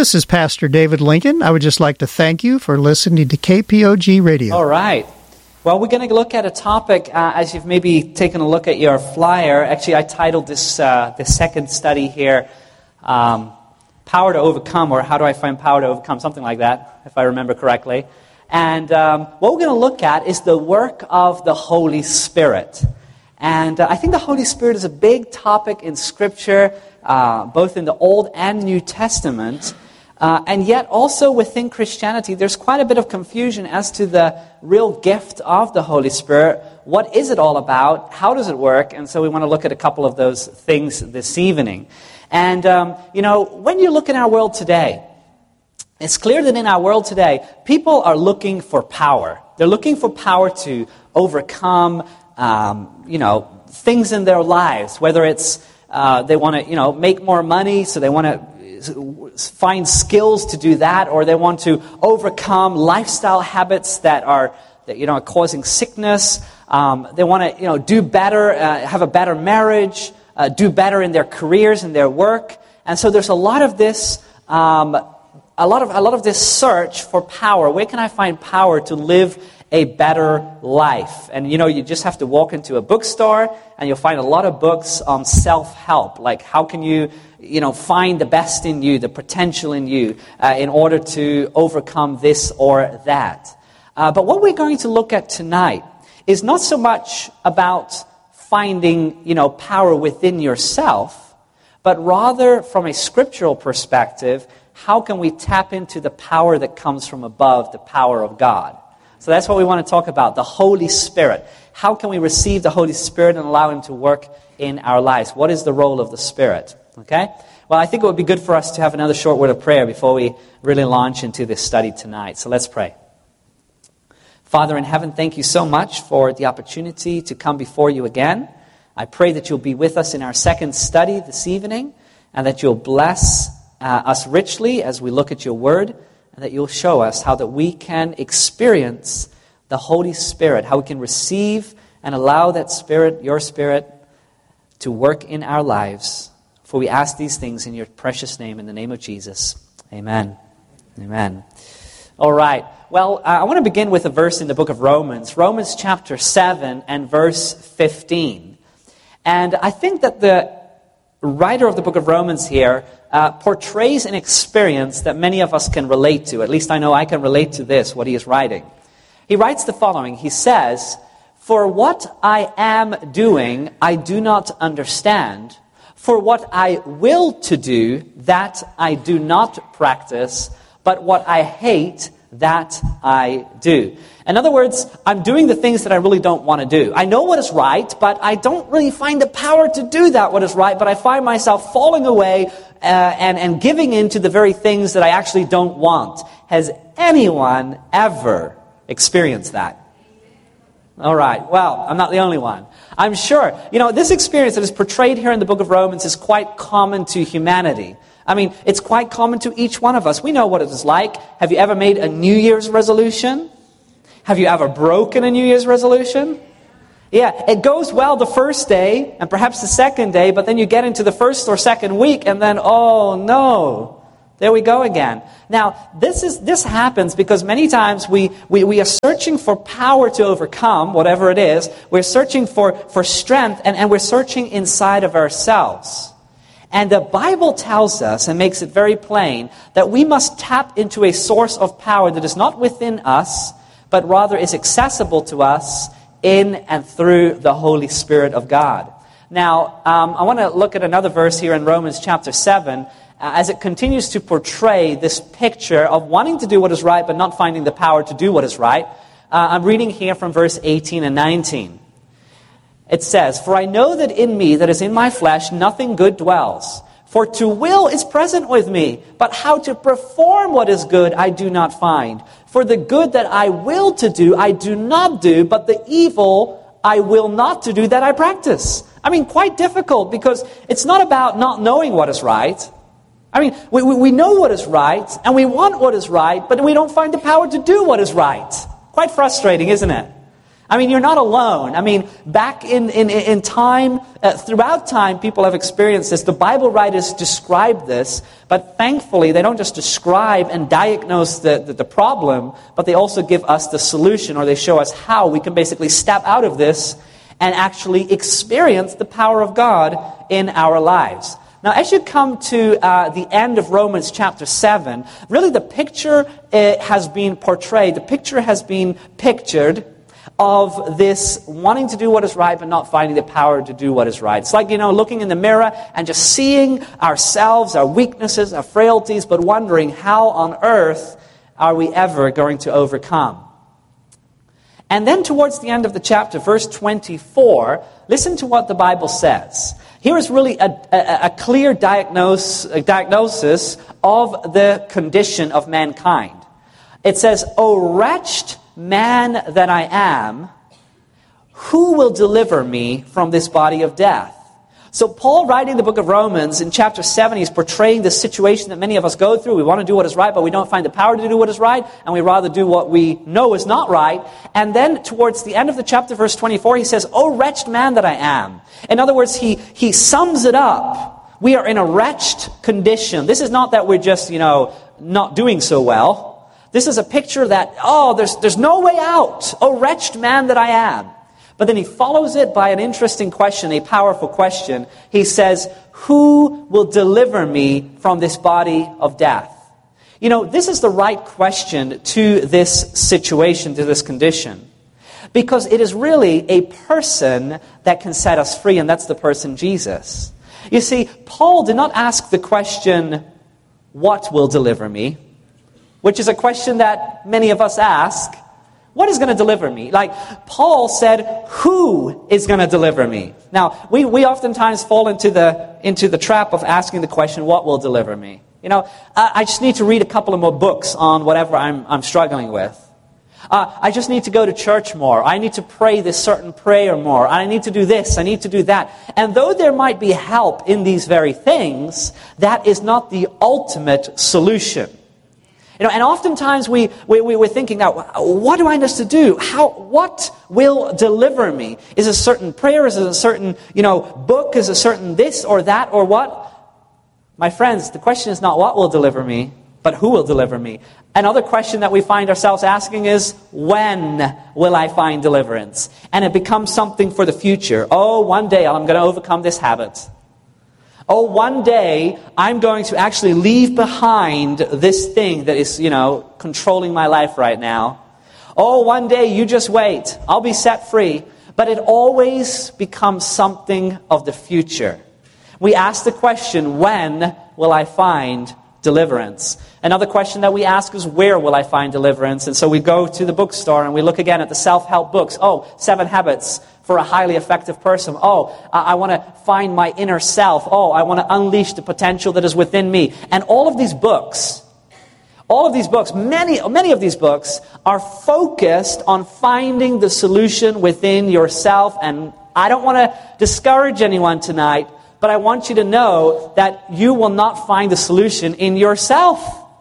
This is Pastor David Lincoln. I would just like to thank you for listening to KPOG Radio. All right. Well, we're going to look at a topic, as you've maybe taken a look at your flyer. Actually, I titled this second study here, Power to Overcome, or How Do I Find Power to Overcome, something like that, if I remember correctly. And what we're going to look at is the work of the Holy Spirit. And I think the Holy Spirit is a big topic in Scripture, both in the Old and New Testament. And yet also within Christianity, there's quite a bit of confusion as to the real gift of the Holy Spirit. What is it all about? How does it work? And so we want to look at a couple of those things this evening. And, when you look in our world today, it's clear that in our world today, people are looking for power. They're looking for power to overcome, things in their lives, whether it's they want to, make more money, so they want to find skills to do that, or they want to overcome lifestyle habits that are causing sickness. They want to do better, have a better marriage, do better in their careers and their work. And so there's a lot of this, a lot of this search for power. Where can I find power to live a better life? And you just have to walk into a bookstore and you'll find a lot of books on self-help, like how can you find the best in you, the potential in you, in order to overcome this or that. But what we're going to look at tonight is not so much about finding, power within yourself, but rather from a scriptural perspective, how can we tap into the power that comes from above, the power of God? So that's what we want to talk about, the Holy Spirit. How can we receive the Holy Spirit and allow Him to work in our lives? What is the role of the Spirit? Okay? Well, I think it would be good for us to have another short word of prayer before we really launch into this study tonight. So let's pray. Father in heaven, thank you so much for the opportunity to come before you again. I pray that you'll be with us in our second study this evening, and that you'll bless us richly as we look at your word, and that you'll show us how that we can experience the Holy Spirit, how we can receive and allow that Spirit, your Spirit, to work in our lives. For we ask these things in your precious name, in the name of Jesus. Amen. Amen. All right. Well, I want to begin with a verse in the book of Romans. Romans chapter 7 and verse 15. And I think that the writer of the book of Romans here portrays an experience that many of us can relate to. At least I know I can relate to this, what he is writing. He writes the following. He says, "For what I am doing, I do not understand. For what I will to do, that I do not practice, but what I hate, that I do." In other words, I'm doing the things that I really don't want to do. I know what is right, but I don't really find the power to do that what is right, but I find myself falling away and giving in to the very things that I actually don't want. Has anyone ever experienced that? All right. Well, I'm not the only one. I'm sure. This experience that is portrayed here in the book of Romans is quite common to humanity. I mean, it's quite common to each one of us. We know what it is like. Have you ever made a New Year's resolution? Have you ever broken a New Year's resolution? Yeah, it goes well the first day and perhaps the second day, but then you get into the first or second week and then, oh no. There we go again. Now, this happens because many times we are searching for power to overcome whatever it is. We're searching for strength, and we're searching inside of ourselves. And the Bible tells us, and makes it very plain, that we must tap into a source of power that is not within us, but rather is accessible to us in and through the Holy Spirit of God. Now, I want to look at another verse here in Romans chapter 7, as it continues to portray this picture of wanting to do what is right, but not finding the power to do what is right. I'm reading here from verse 18 and 19. It says, "For I know that in me, that is in my flesh, nothing good dwells. For to will is present with me, but how to perform what is good I do not find. For the good that I will to do, I do not do, but the evil I will not to do, that I practice." I mean, quite difficult, because it's not about not knowing what is right. I mean, we know what is right, and we want what is right, but we don't find the power to do what is right. Quite frustrating, isn't it? I mean, you're not alone. I mean, back in time, throughout time, people have experienced this. The Bible writers describe this, but thankfully, they don't just describe and diagnose the problem, but they also give us the solution, or they show us how we can basically step out of this and actually experience the power of God in our lives. Now, as you come to the end of Romans chapter 7, really the picture has been portrayed, the picture has been pictured of this wanting to do what is right but not finding the power to do what is right. It's like, looking in the mirror and just seeing ourselves, our weaknesses, our frailties, but wondering how on earth are we ever going to overcome. And then towards the end of the chapter, verse 24, listen to what the Bible says. Here is really a clear diagnosis of the condition of mankind. It says, "O wretched man that I am, who will deliver me from this body of death?" So Paul, writing the book of Romans, in chapter 7, he's portraying the situation that many of us go through. We want to do what is right, but we don't find the power to do what is right, and we rather do what we know is not right. And then towards the end of the chapter, verse 24, he says, "O wretched man that I am." In other words, he sums it up. We are in a wretched condition. This is not that we're just, not doing so well. This is a picture that, there's no way out. "O wretched man that I am." But then he follows it by an interesting question, a powerful question. He says, "Who will deliver me from this body of death?" This is the right question to this situation, to this condition. Because it is really a person that can set us free, and that's the person Jesus. You see, Paul did not ask the question, "What will deliver me?" which is a question that many of us ask. What is going to deliver me? Like Paul said, who is going to deliver me? Now, we oftentimes fall into the trap of asking the question, what will deliver me? I just need to read a couple of more books on whatever I'm struggling with. I just need to go to church more. I need to pray this certain prayer more. I need to do this. I need to do that. And though there might be help in these very things, that is not the ultimate solution. And oftentimes we're thinking, now, what do I need to do? What will deliver me? Is it a certain prayer? Is it a certain, book? Is it a certain this or that or what? My friends, the question is not what will deliver me, but who will deliver me. Another question that we find ourselves asking is, when will I find deliverance? And it becomes something for the future. One day I'm going to overcome this habit. One day I'm going to actually leave behind this thing that is, controlling my life right now. One day, you just wait. I'll be set free. But it always becomes something of the future. We ask the question, when will I find deliverance? Another question that we ask is, where will I find deliverance? And so we go to the bookstore and we look again at the self-help books. 7 habits for a highly effective person. I want to find my inner self. I want to unleash the potential that is within me. And all of these books, many of these books are focused on finding the solution within yourself. And I don't want to discourage anyone tonight, but I want you to know that you will not find the solution in yourself.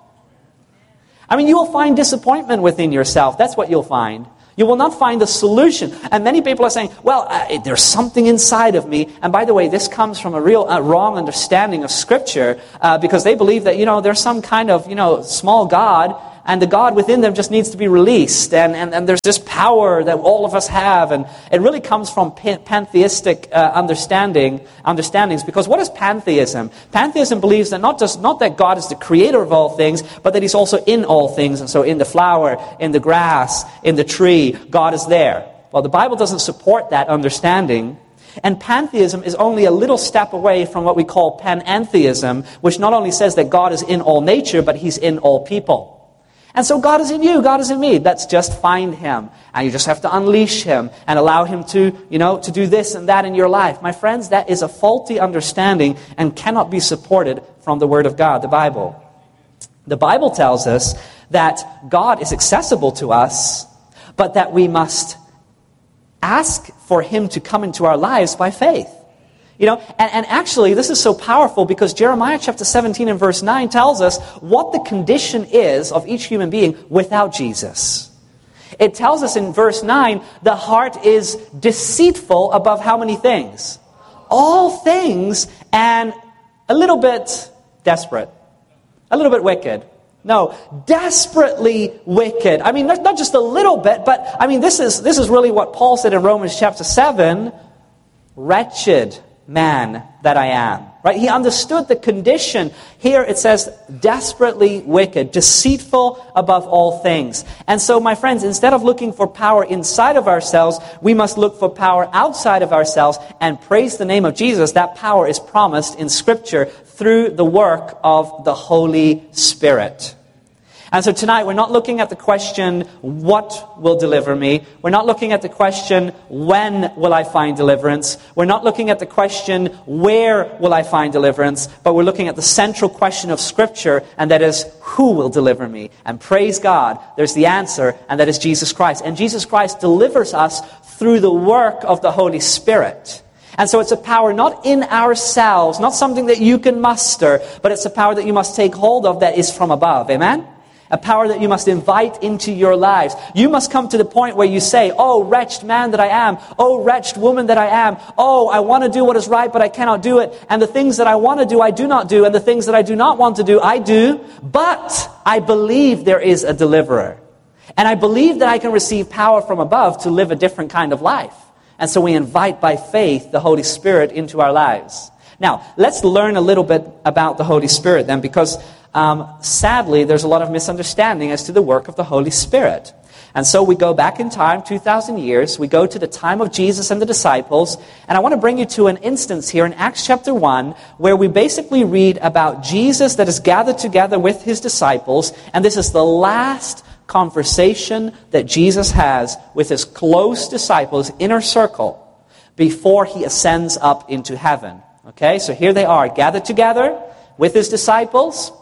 You will find disappointment within yourself. That's what you'll find. You will not find the solution. And many people are saying, there's something inside of me. And by the way, this comes from a real wrong understanding of Scripture because they believe that, there's some kind of, small God, and the God within them just needs to be released. And there's this power that all of us have. And it really comes from pantheistic understandings. Because what is pantheism? Pantheism believes that not that God is the creator of all things, but that He's also in all things. And so in the flower, in the grass, in the tree, God is there. Well, the Bible doesn't support that understanding. And pantheism is only a little step away from what we call panentheism, which not only says that God is in all nature, but He's in all people. And so God is in you, God is in me. Let's just find Him. And you just have to unleash Him and allow Him to, to do this and that in your life. My friends, that is a faulty understanding and cannot be supported from the Word of God, the Bible. The Bible tells us that God is accessible to us, but that we must ask for Him to come into our lives by faith. And actually, this is so powerful because Jeremiah chapter 17 and verse 9 tells us what the condition is of each human being without Jesus. It tells us in verse 9, the heart is deceitful above how many things? All things, and a little bit desperate. A little bit wicked. No, desperately wicked. I mean, not just a little bit, but I mean, this is really what Paul said in Romans chapter 7. Wretched man that I am. Right? He understood the condition. Here it says, desperately wicked, deceitful above all things. And so, my friends, instead of looking for power inside of ourselves, we must look for power outside of ourselves and praise the name of Jesus. That power is promised in Scripture through the work of the Holy Spirit. And so tonight we're not looking at the question, what will deliver me? We're not looking at the question, when will I find deliverance? We're not looking at the question, where will I find deliverance? But we're looking at the central question of Scripture, and that is, who will deliver me? And praise God, there's the answer, and that is Jesus Christ. And Jesus Christ delivers us through the work of the Holy Spirit. And so it's a power not in ourselves, not something that you can muster, but it's a power that you must take hold of that is from above. Amen? A power that you must invite into your lives. You must come to the point where you say, oh, wretched man that I am. Oh, wretched woman that I am. Oh, I want to do what is right, but I cannot do it. And the things that I want to do, I do not do. And the things that I do not want to do, I do. But I believe there is a deliverer. And I believe that I can receive power from above to live a different kind of life. And so we invite by faith the Holy Spirit into our lives. Now, let's learn a little bit about the Holy Spirit then, because sadly, there's a lot of misunderstanding as to the work of the Holy Spirit. And so we go back in time, 2,000 years. We go to the time of Jesus and the disciples. And I want to bring you to an instance here in Acts chapter 1, where we basically read about Jesus that is gathered together with his disciples. And this is the last conversation that Jesus has with his close disciples, inner circle, before he ascends up into heaven. Okay, so here they are, gathered together with his disciples.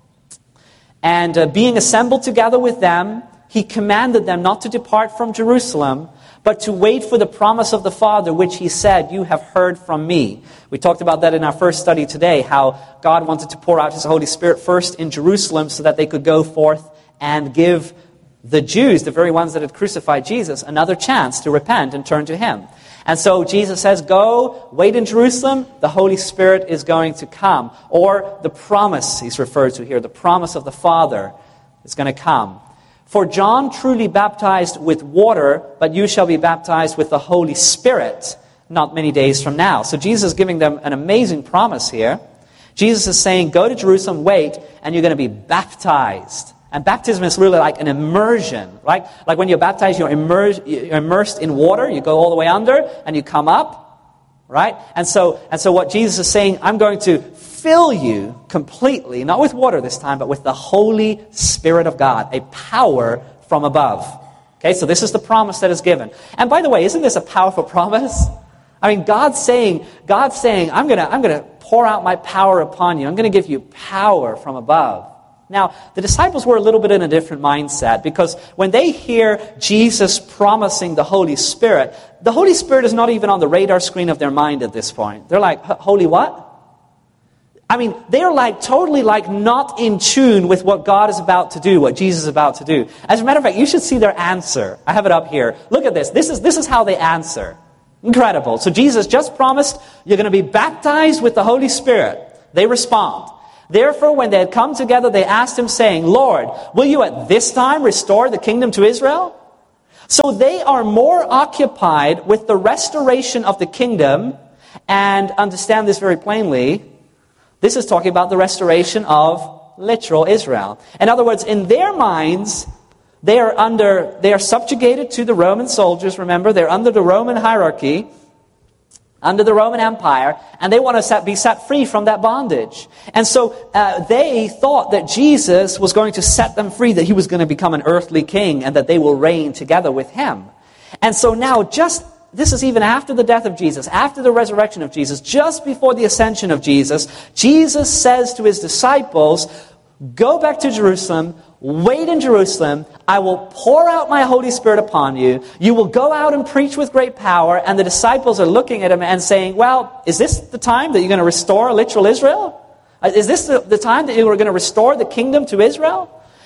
And being assembled together with them, he commanded them not to depart from Jerusalem, but to wait for the promise of the Father, which he said, you have heard from me. We talked about that in our first study today, how God wanted to pour out his Holy Spirit first in Jerusalem so that they could go forth and give the Jews, the very ones that had crucified Jesus, another chance to repent and turn to him. And so Jesus says, go, wait in Jerusalem, the Holy Spirit is going to come. Or the promise, he's referred to here, the promise of the Father is going to come. For John truly baptized with water, but you shall be baptized with the Holy Spirit not many days from now. So Jesus is giving them an amazing promise here. Jesus is saying, go to Jerusalem, wait, and you're going to be baptized. And baptism is really like an immersion, right? Like when you're baptized, you're immersed in water. You go all the way under and you come up, right? And so what Jesus is saying, I'm going to fill you completely, not with water this time, but with the Holy Spirit of God, a power from above. Okay, so this is the promise that is given. And by the way, isn't this a powerful promise? I mean, God's saying, I'm gonna pour out my power upon you. I'm going to give you power from above. Now, the disciples were a little bit in a different mindset, because when they hear Jesus promising the Holy Spirit is not even on the radar screen of their mind at this point. They're like, holy what? I mean, they're like totally like not in tune with what God is about to do, what Jesus is about to do. As a matter of fact, you should see their answer. I have it up here. Look at this. This is how they answer. Incredible. So Jesus just promised, you're going to be baptized with the Holy Spirit. They respond. Therefore, when they had come together, they asked him, saying, Lord, will you at this time restore the kingdom to Israel? So they are more occupied with the restoration of the kingdom, and understand this very plainly, this is talking about the restoration of literal Israel. In other words, in their minds, they are subjugated to the Roman soldiers. Remember, they're under the Roman hierarchy, under the Roman Empire, and they want to be set free from that bondage. And so they thought that Jesus was going to set them free, that he was going to become an earthly king, and that they will reign together with him. And so now, this is even after the death of Jesus, after the resurrection of Jesus, just before the ascension of Jesus, Jesus says to his disciples, go back to Jerusalem, wait in Jerusalem, I will pour out my Holy Spirit upon you. You will go out and preach with great power. And the disciples are looking at him and saying, well, is this the time that you're going to restore literal Israel? Is this the time that you are going to restore the kingdom to Israel?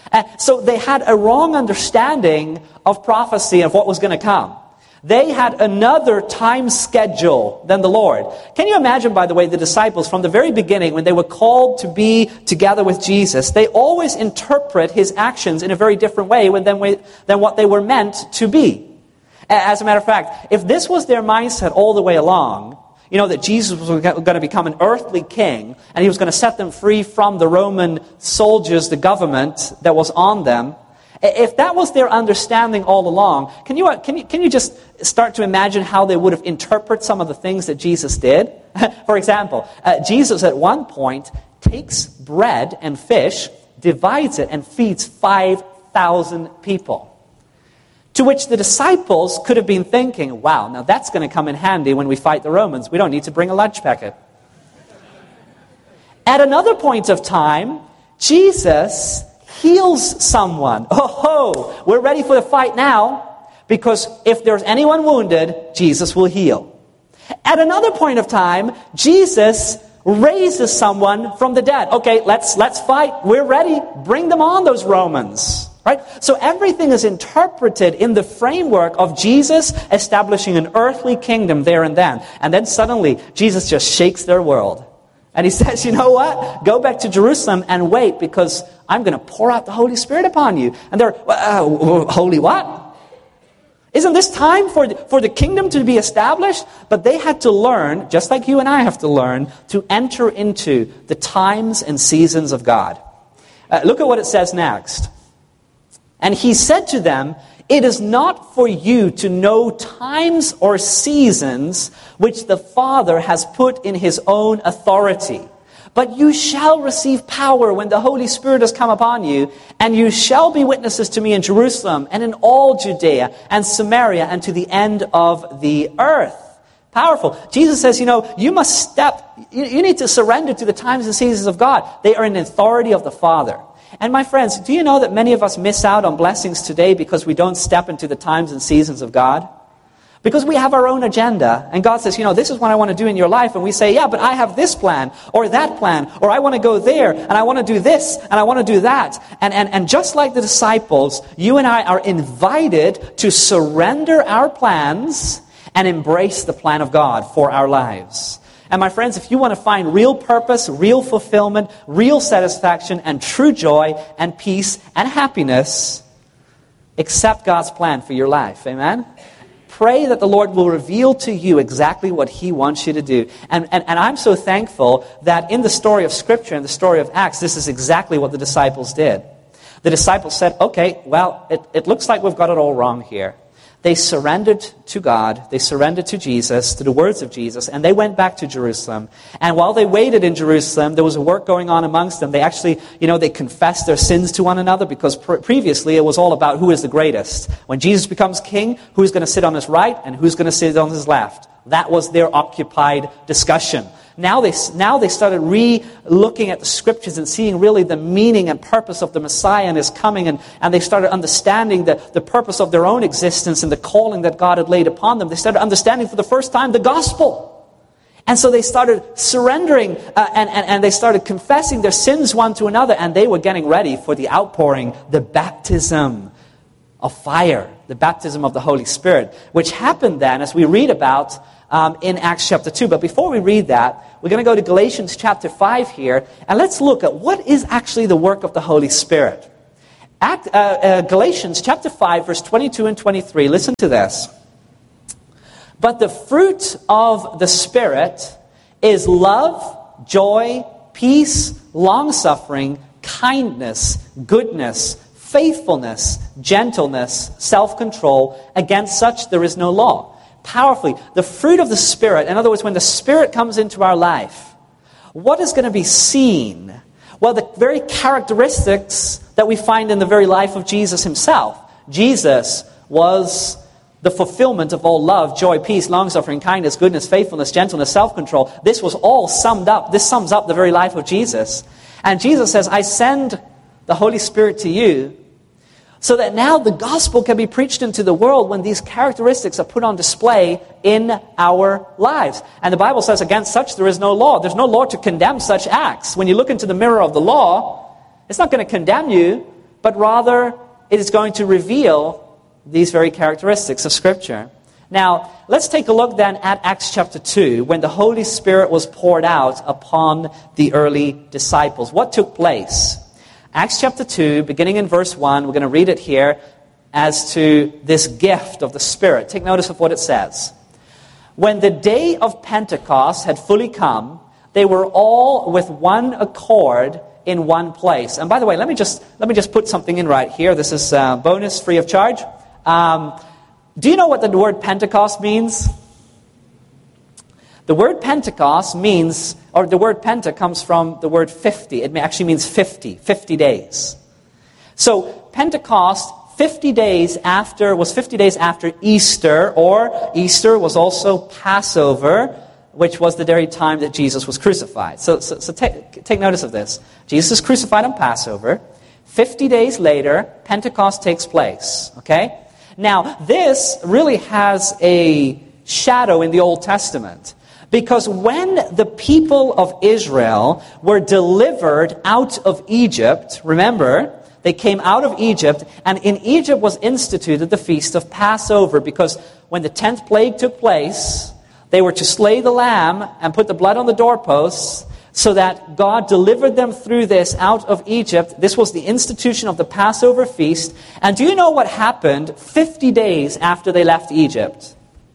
So they had a wrong understanding of prophecy of what was going to come. They had another time schedule than the Lord. Can you imagine, by the way, the disciples from the very beginning, when they were called to be together with Jesus, they always interpret his actions in a very different way than what they were meant to be. As a matter of fact, if this was their mindset all the way along, that Jesus was going to become an earthly king, and he was going to set them free from the Roman soldiers, the government that was on them. If that was their understanding all along, can you just start to imagine how they would have interpreted some of the things that Jesus did? For example, Jesus at one point takes bread and fish, divides it, and feeds 5,000 people. To which the disciples could have been thinking, wow, now that's going to come in handy when we fight the Romans. We don't need to bring a lunch packet. At another point of time, Jesus heals someone. Oh, we're ready for the fight now, because if there's anyone wounded, Jesus will heal. At another point of time, Jesus raises someone from the dead. Okay, let's fight. We're ready. Bring them on, those Romans. Right? So everything is interpreted in the framework of Jesus establishing an earthly kingdom there and then. And then suddenly, Jesus just shakes their world. And he says, you know what? Go back to Jerusalem and wait, because I'm going to pour out the Holy Spirit upon you. And they're, holy what? Isn't this time for the kingdom to be established? But they had to learn, just like you and I have to learn, to enter into the times and seasons of God. Look at what it says next. And he said to them, it is not for you to know times or seasons which the Father has put in his own authority. But you shall receive power when the Holy Spirit has come upon you, and you shall be witnesses to me in Jerusalem and in all Judea and Samaria and to the end of the earth. Powerful. Jesus says, you must you need to surrender to the times and seasons of God. They are in the authority of the Father. And my friends, do you know that many of us miss out on blessings today because we don't step into the times and seasons of God? Because we have our own agenda. And God says, this is what I want to do in your life. And we say, yeah, but I have this plan or that plan. Or I want to go there and I want to do this and I want to do that. And just like the disciples, you and I are invited to surrender our plans and embrace the plan of God for our lives. And my friends, if you want to find real purpose, real fulfillment, real satisfaction, and true joy, and peace, and happiness, accept God's plan for your life. Amen? Pray that the Lord will reveal to you exactly what he wants you to do. And I'm so thankful that in the story of Scripture, in the story of Acts, this is exactly what the disciples did. The disciples said, okay, well, it looks like we've got it all wrong here. They surrendered to God, they surrendered to Jesus, to the words of Jesus, and they went back to Jerusalem. And while they waited in Jerusalem, there was a work going on amongst them. They actually, they confessed their sins to one another, because previously it was all about who is the greatest. When Jesus becomes king, who's going to sit on his right and who's going to sit on his left? That was their occupied discussion. Now they started re-looking at the Scriptures and seeing really the meaning and purpose of the Messiah and his coming. And they started understanding the purpose of their own existence and the calling that God had laid upon them. They started understanding for the first time the gospel. And so they started surrendering and they started confessing their sins one to another. And they were getting ready for the outpouring, the baptism of fire, the baptism of the Holy Spirit, which happened then, as we read about in Acts chapter 2. But before we read that, we're going to go to Galatians chapter 5 here, and let's look at what is actually the work of the Holy Spirit. Galatians chapter 5, verse 22 and 23, listen to this. But the fruit of the Spirit is love, joy, peace, long-suffering, kindness, goodness, faithfulness, gentleness, self-control. Against such there is no law. Powerfully, the fruit of the Spirit, in other words, when the Spirit comes into our life, what is going to be seen? Well, the very characteristics that we find in the very life of Jesus himself. Jesus was the fulfillment of all love, joy, peace, long-suffering, kindness, goodness, faithfulness, gentleness, self-control. This was all summed up. This sums up the very life of Jesus. And Jesus says, I send the Holy Spirit to you so that now the gospel can be preached into the world when these characteristics are put on display in our lives. And the Bible says, against such there is no law. There's no law to condemn such acts. When you look into the mirror of the law, it's not going to condemn you. but rather it is going to reveal these very characteristics of Scripture. Now, let's take a look then at Acts chapter 2, when the Holy Spirit was poured out upon the early disciples. What took place? Acts chapter 2, beginning in verse 1, we're going to read it here as to this gift of the Spirit. Take notice of what it says. When the day of Pentecost had fully come, they were all with one accord in one place. And by the way, let me just put something in right here. This is bonus, free of charge. Do you know what the word Pentecost means? The word Pentecost means, or the word Penta comes from the word 50. It actually means 50 days. So Pentecost, 50 days after Easter, or Easter was also Passover, which was the very time that Jesus was crucified. So take notice of this. Jesus is crucified on Passover. 50 days later, Pentecost takes place. Okay? Now, this really has a shadow in the Old Testament. Because when the people of Israel were delivered out of Egypt, remember, they came out of Egypt, and in Egypt was instituted the feast of Passover, because when the 10th plague took place, they were to slay the lamb and put the blood on the doorposts, so that God delivered them through this out of Egypt. This was the institution of the Passover feast. And do you know what happened 50 days after they left Egypt?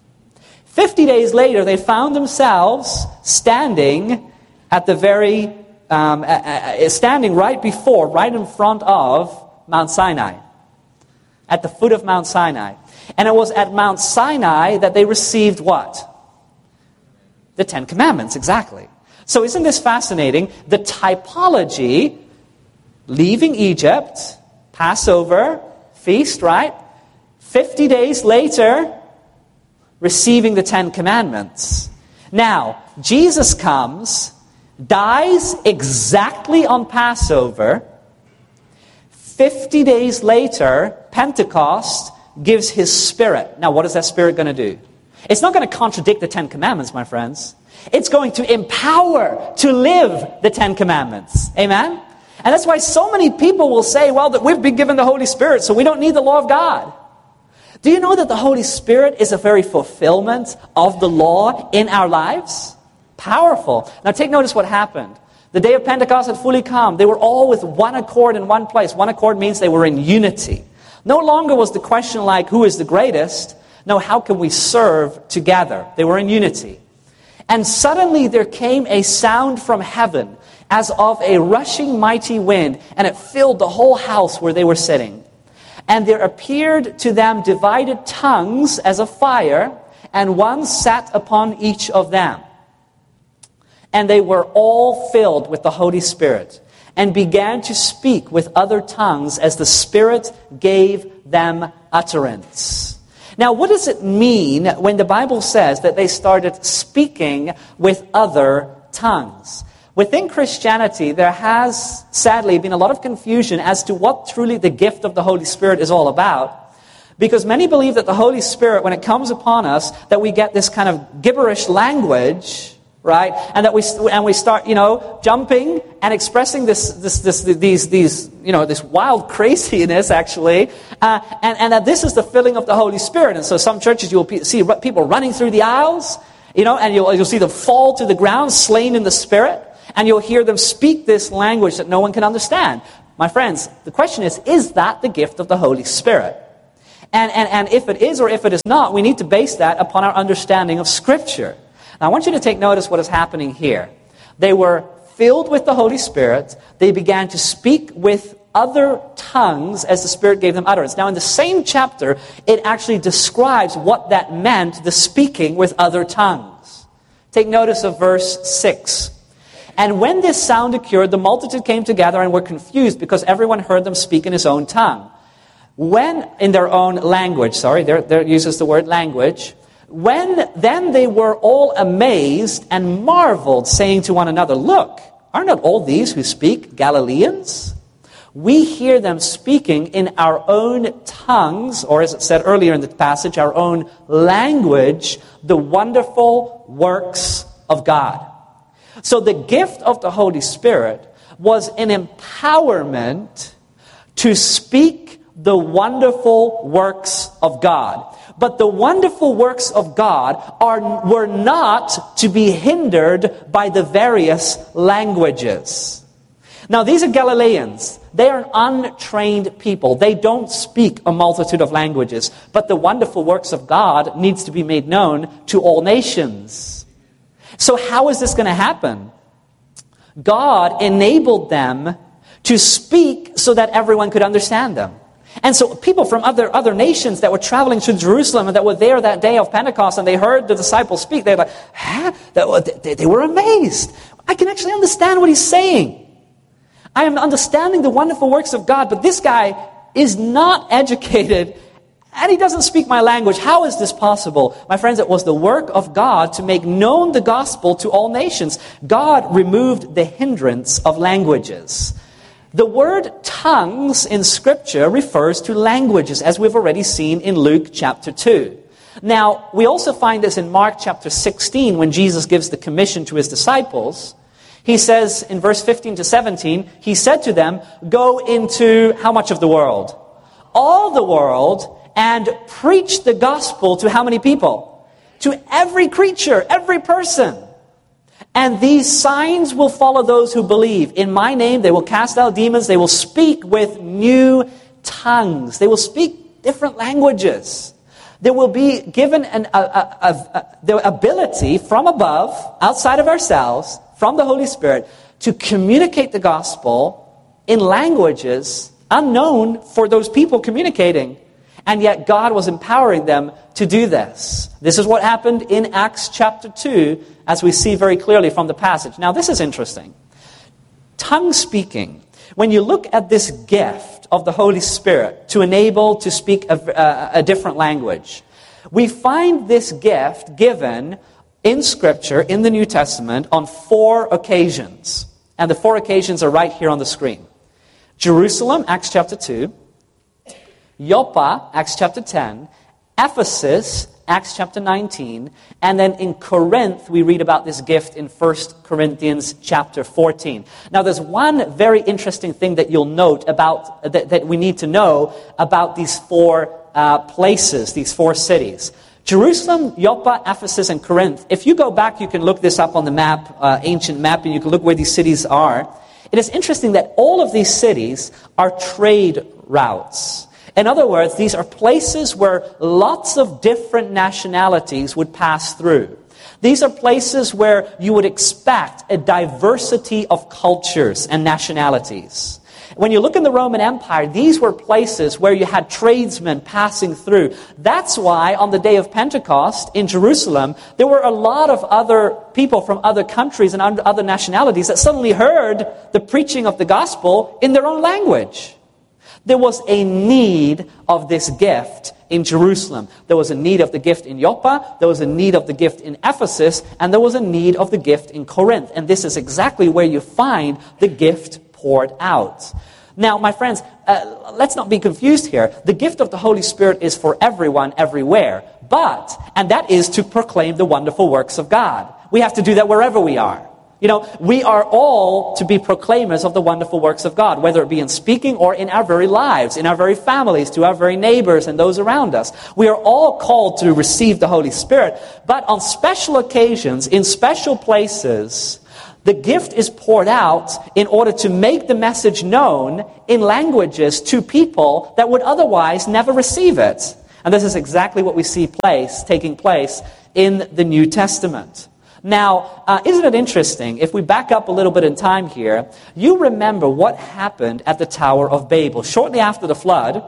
50 days later, they found themselves standing at the very, standing right in front of Mount Sinai, at the foot of Mount Sinai. And it was at Mount Sinai that they received what? The Ten Commandments, exactly. So isn't this fascinating? The typology, leaving Egypt, Passover, feast, right? 50 days later, receiving the Ten Commandments. Now, Jesus comes, dies exactly on Passover. 50 days later, Pentecost gives His Spirit. Now, what is that Spirit going to do? It's not going to contradict the Ten Commandments, my friends. It's going to empower to live the Ten Commandments. Amen? And that's why so many people will say, well, that we've been given the Holy Spirit, so we don't need the law of God. Do you know that the Holy Spirit is a very fulfillment of the law in our lives? Powerful. Now take notice what happened. The day of Pentecost had fully come. They were all with one accord in one place. One accord means they were in unity. No longer was the question like, who is the greatest? No, how can we serve together? They were in unity. And suddenly there came a sound from heaven as of a rushing mighty wind, and it filled the whole house where they were sitting. And there appeared to them divided tongues as of fire, and one sat upon each of them. And they were all filled with the Holy Spirit, and began to speak with other tongues as the Spirit gave them utterance. Now, what does it mean when the Bible says that they started speaking with other tongues? Within Christianity, there has, sadly, been a lot of confusion as to what truly the gift of the Holy Spirit is all about. Because many believe that the Holy Spirit, when it comes upon us, that we get this kind of gibberish language, right? And that we start, jumping and expressing this wild craziness, actually, and that this is the filling of the Holy Spirit. And so some churches you'll see people running through the aisles, and you'll see them fall to the ground, slain in the Spirit, and you'll hear them speak this language that no one can understand. My friends, the question is that the gift of the Holy Spirit? And if it is or if it is not, we need to base that upon our understanding of Scripture. Now, I want you to take notice what is happening here. They were filled with the Holy Spirit. They began to speak with other tongues as the Spirit gave them utterance. Now, in the same chapter, it actually describes what that meant, the speaking with other tongues. Take notice of verse 6. And when this sound occurred, the multitude came together and were confused because everyone heard them speak in his own tongue. When, in their own language, there uses the word language. Then they were all amazed and marveled, saying to one another, look, are not all these who speak Galileans? We hear them speaking in our own tongues, or as it said earlier in the passage, our own language, the wonderful works of God. So the gift of the Holy Spirit was an empowerment to speak the wonderful works of God. But the wonderful works of God were not to be hindered by the various languages. Now, these are Galileans. They are an untrained people. They don't speak a multitude of languages. But the wonderful works of God needs to be made known to all nations. So how is this going to happen? God enabled them to speak so that everyone could understand them. And so people from other nations that were traveling to Jerusalem and that were there that day of Pentecost and they heard the disciples speak, they were like, huh? They were amazed. I can actually understand what he's saying. I am understanding the wonderful works of God, but this guy is not educated and he doesn't speak my language. How is this possible? My friends, it was the work of God to make known the gospel to all nations. God removed the hindrance of languages. The word tongues in Scripture refers to languages, as we've already seen in Luke chapter 2. Now, we also find this in Mark chapter 16 when Jesus gives the commission to his disciples. He says in verse 15 to 17, he said to them, go into how much of the world? All the world, and preach the gospel to how many people? To every creature, every person. And these signs will follow those who believe. In my name they will cast out demons. They will speak with new tongues. They will speak different languages. They will be given the ability from above, outside of ourselves, from the Holy Spirit, to communicate the gospel in languages unknown for those people communicating. And yet God was empowering them to do this. This is what happened in Acts chapter 2, as we see very clearly from the passage. Now, this is interesting. Tongue speaking. When you look at this gift of the Holy Spirit to enable to speak a different language, we find this gift given in Scripture, in the New Testament, on 4 occasions. And the 4 occasions are right here on the screen. Jerusalem, Acts chapter 2. Joppa, Acts chapter 10, Ephesus, Acts chapter 19, and then in Corinth, we read about this gift in 1 Corinthians chapter 14. Now, there's one very interesting thing that you'll note about, that we need to know about these 4 places, these 4 cities. Jerusalem, Joppa, Ephesus, and Corinth. If you go back, you can look this up on the map, ancient map, and you can look where these cities are. It is interesting that all of these cities are trade routes. In other words, these are places where lots of different nationalities would pass through. These are places where you would expect a diversity of cultures and nationalities. When you look in the Roman Empire, these were places where you had tradesmen passing through. That's why on the day of Pentecost in Jerusalem, there were a lot of other people from other countries and other nationalities that suddenly heard the preaching of the gospel in their own language. There was a need of this gift in Jerusalem. There was a need of the gift in Joppa. There was a need of the gift in Ephesus. And there was a need of the gift in Corinth. And this is exactly where you find the gift poured out. Now, my friends, let's not be confused here. The gift of the Holy Spirit is for everyone, everywhere. And that is to proclaim the wonderful works of God. We have to do that wherever we are. You know, we are all to be proclaimers of the wonderful works of God, whether it be in speaking or in our very lives, in our very families, to our very neighbors and those around us. We are all called to receive the Holy Spirit, but on special occasions, in special places, the gift is poured out in order to make the message known in languages to people that would otherwise never receive it. And this is exactly what we see taking place in the New Testament. Now, isn't it interesting, if we back up a little bit in time here, you remember what happened at the Tower of Babel. Shortly after the flood,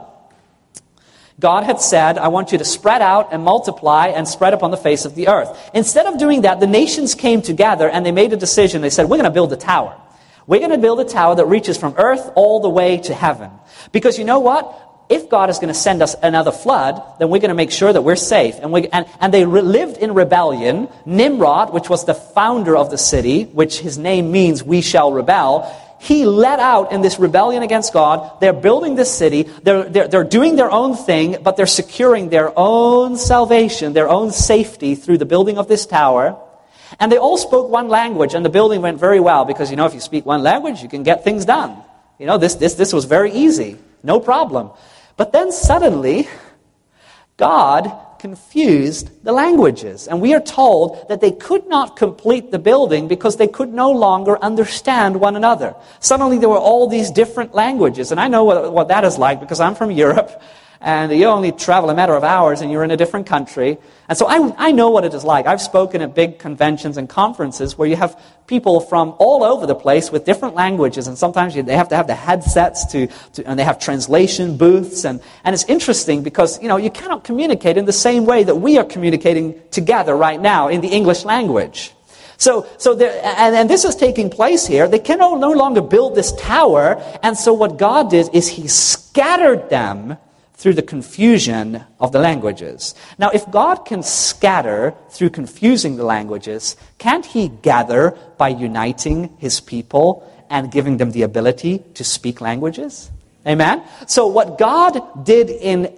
God had said, I want you to spread out and multiply and spread upon the face of the earth. Instead of doing that, the nations came together and they made a decision. They said, we're going to build a tower. We're going to build a tower that reaches from earth all the way to heaven. Because you know what? If God is going to send us another flood, then we're going to make sure that we're safe. And they lived in rebellion. Nimrod, which was the founder of the city, which his name means we shall rebel, he led out in this rebellion against God. They're building this city. They're doing their own thing, but they're securing their own salvation, their own safety through the building of this tower. And they all spoke one language, and the building went very well because, if you speak one language, you can get things done. This was very easy. No problem. But then suddenly, God confused the languages. And we are told that they could not complete the building because they could no longer understand one another. Suddenly there were all these different languages. And I know what that is like because I'm from Europe. And you only travel a matter of hours and you're in a different country. And so I know what it is like. I've spoken at big conventions and conferences where you have people from all over the place with different languages. And sometimes they have to have the headsets and they have translation booths. And it's interesting because, you cannot communicate in the same way that we are communicating together right now in the English language. So this is taking place here. They can no longer build this tower. And so what God did is He scattered them through the confusion of the languages. Now, if God can scatter through confusing the languages, can't He gather by uniting His people and giving them the ability to speak languages? Amen? So what God did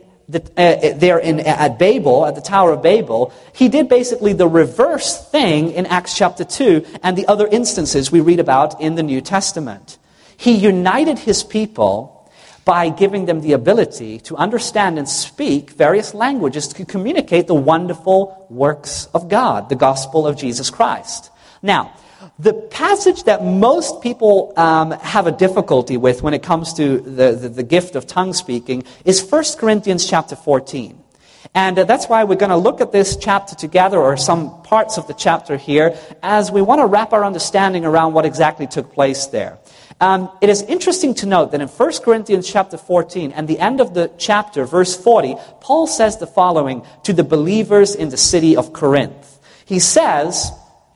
at Babel, at the Tower of Babel, He did basically the reverse thing in Acts chapter 2 and the other instances we read about in the New Testament. He united His people by giving them the ability to understand and speak various languages to communicate the wonderful works of God, the gospel of Jesus Christ. Now, the passage that most people have a difficulty with when it comes to the gift of tongue speaking is 1 Corinthians chapter 14. And that's why we're going to look at this chapter together, or some parts of the chapter here, as we want to wrap our understanding around what exactly took place there. It is interesting to note that in 1 Corinthians chapter 14, and the end of the chapter, verse 40, Paul says the following to the believers in the city of Corinth. He says,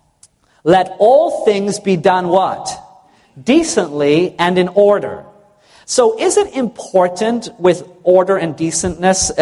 "Let all things be done" what? Decently and in order. So is it important with order and decentness?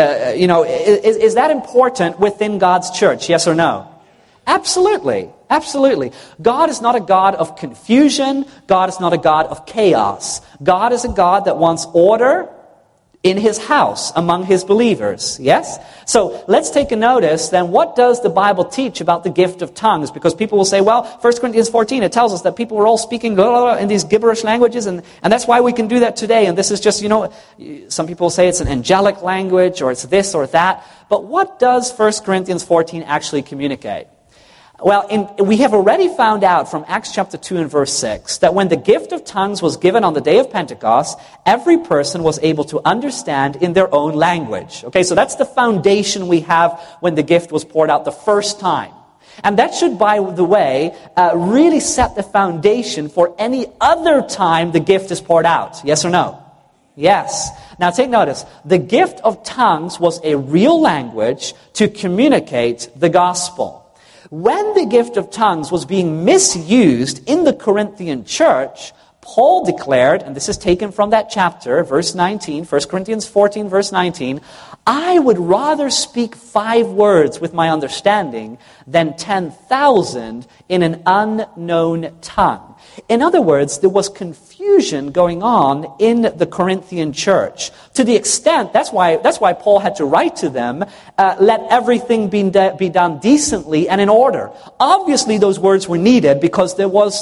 Is that important within God's church? Yes or no? Absolutely. Absolutely. God is not a God of confusion. God is not a God of chaos. God is a God that wants order in His house among His believers. Yes? So let's take a notice then, what does the Bible teach about the gift of tongues? Because people will say, well, 1 Corinthians 14, it tells us that people were all speaking in these gibberish languages, and that's why we can do that today. And this is just, some people say it's an angelic language, or it's this or that. But what does 1 Corinthians 14 actually communicate? Well, we have already found out from Acts chapter 2 and verse 6 that when the gift of tongues was given on the day of Pentecost, every person was able to understand in their own language. Okay, so that's the foundation we have when the gift was poured out the first time. And that should, by the way, really set the foundation for any other time the gift is poured out. Yes or no? Yes. Now take notice. The gift of tongues was a real language to communicate the gospel. When the gift of tongues was being misused in the Corinthian church, Paul declared, and this is taken from that chapter, verse 19, 1 Corinthians 14, verse 19, "I would rather speak 5 words with my understanding than 10,000 in an unknown tongue." In other words, there was confusion going on in the Corinthian church. To the extent, that's why Paul had to write to them, let everything be done decently and in order. Obviously, those words were needed because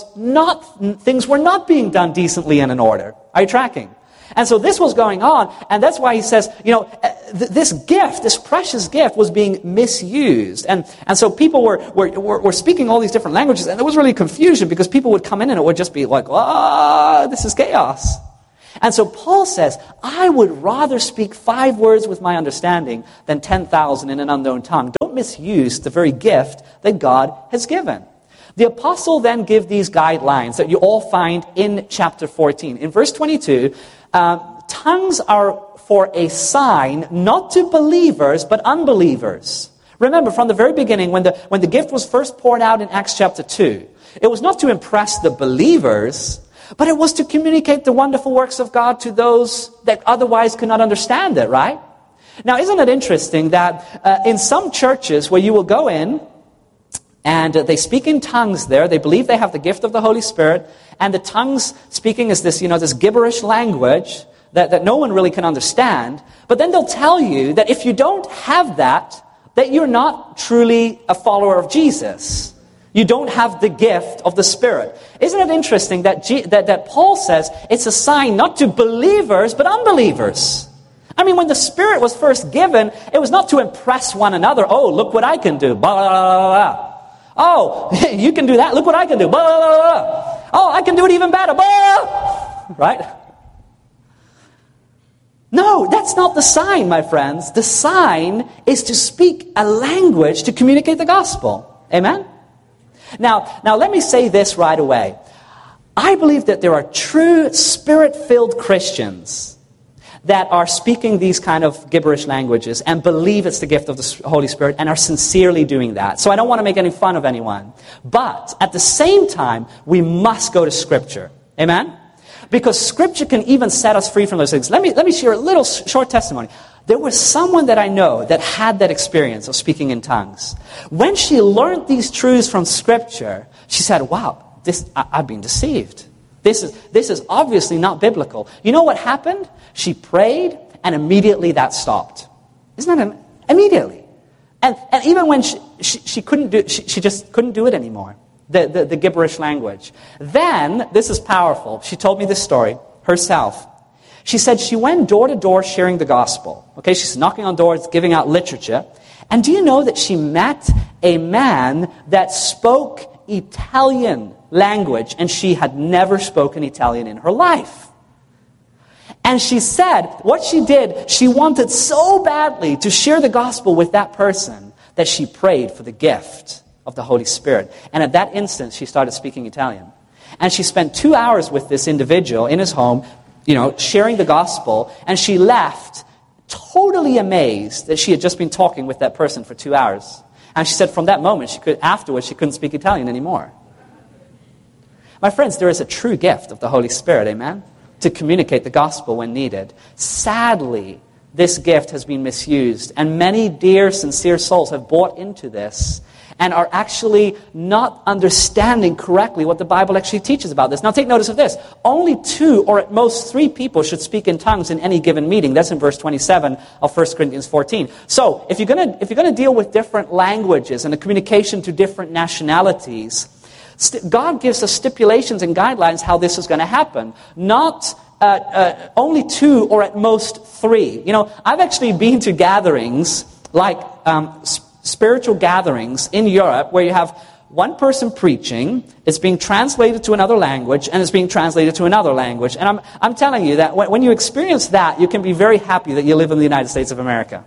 things were not being done decently and in order. Are you tracking? And so this was going on, and that's why he says, this gift, this precious gift, was being misused. And so people were speaking all these different languages, and there was really confusion because people would come in and it would just be like, this is chaos. And so Paul says, I would rather speak 5 words with my understanding than 10,000 in an unknown tongue. Don't misuse the very gift that God has given. The apostle then gives these guidelines that you all find in chapter 14. In verse 22, tongues are for a sign not to believers but unbelievers. Remember, from the very beginning, when the gift was first poured out in Acts chapter 2, it was not to impress the believers, but it was to communicate the wonderful works of God to those that otherwise could not understand it, right? Now, isn't it interesting that in some churches where you will go in, and they speak in tongues there. They believe they have the gift of the Holy Spirit. And the tongues speaking is this, this gibberish language that no one really can understand. But then they'll tell you that if you don't have that you're not truly a follower of Jesus. You don't have the gift of the Spirit. Isn't it interesting that Paul says it's a sign not to believers, but unbelievers? I mean, when the Spirit was first given, it was not to impress one another. Oh, look what I can do. Blah, blah, blah, blah. Oh, you can do that. Look what I can do. Blah, blah, blah, blah. Oh, I can do it even better. Blah. Right? No, that's not the sign, my friends. The sign is to speak a language to communicate the gospel. Amen? Now let me say this right away. I believe that there are true Spirit-filled Christians that are speaking these kind of gibberish languages and believe it's the gift of the Holy Spirit and are sincerely doing that. So I don't want to make any fun of anyone. But at the same time, we must go to Scripture. Amen? Because Scripture can even set us free from those things. Let me share a little short testimony. There was someone that I know that had that experience of speaking in tongues. When she learned these truths from Scripture, she said, wow, I've been deceived. This is obviously not biblical. You know what happened? She prayed, and immediately that stopped. Isn't that immediately? And even when she couldn't do, she just couldn't do it anymore. The gibberish language. Then, this is powerful. She told me this story herself. She said she went door to door sharing the gospel. Okay, she's knocking on doors, giving out literature. And do you know that she met a man that spoke Italian language, and she had never spoken Italian in her life? And she said, what she did, she wanted so badly to share the gospel with that person that she prayed for the gift of the Holy Spirit. And at that instant, she started speaking Italian. And she spent 2 hours with this individual in his home, sharing the gospel, and she left totally amazed that she had just been talking with that person for 2 hours. And she said from that moment, afterwards, she couldn't speak Italian anymore. My friends, there is a true gift of the Holy Spirit, amen? To communicate the gospel when needed. Sadly, this gift has been misused, and many dear, sincere souls have bought into this and are actually not understanding correctly what the Bible actually teaches about this. Now take notice of this. Only 2 or at most 3 people should speak in tongues in any given meeting. That's in verse 27 of 1 Corinthians 14. So if you're going to deal with different languages and the communication to different nationalities, God gives us stipulations and guidelines how this is going to happen. Not only 2 or at most 3. I've actually been to gatherings like spiritual gatherings in Europe where you have one person preaching, it's being translated to another language, and it's being translated to another language. And I'm telling you that when you experience that, you can be very happy that you live in the United States of America.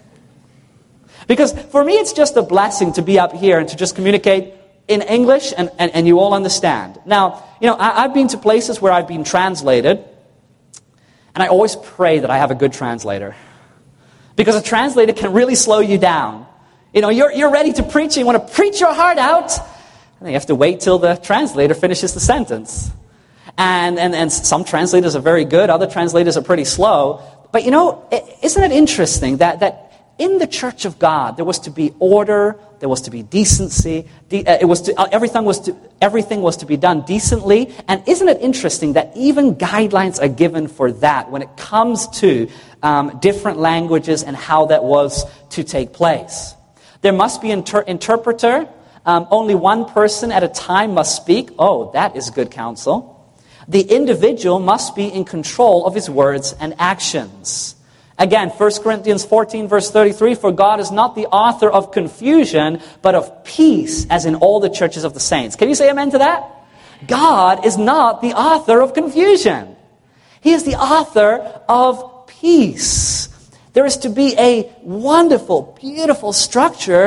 Because for me, it's just a blessing to be up here and to just communicate in English and you all understand. Now, I've been to places where I've been translated, and I always pray that I have a good translator. Because a translator can really slow you down. You're ready to preach, you want to preach your heart out, and then you have to wait till the translator finishes the sentence. And some translators are very good, other translators are pretty slow. But isn't it interesting that in the church of God, there was to be order, there was to be decency, everything was to be done decently. And isn't it interesting that even guidelines are given for that when it comes to different languages and how that was to take place? There must be an interpreter. Only one person at a time must speak. Oh, that is good counsel. The individual must be in control of his words and actions. Again, 1 Corinthians 14, verse 33, for God is not the author of confusion, but of peace, as in all the churches of the saints. Can you say amen to that? God is not the author of confusion. He is the author of peace. There is to be a wonderful, beautiful structure